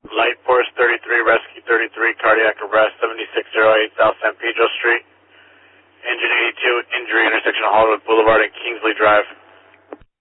Light Force 33, Rescue 33, cardiac arrest, 7608 South San Pedro Street. Engine 82, injury, intersection of Hollywood Boulevard and Kingsley Drive.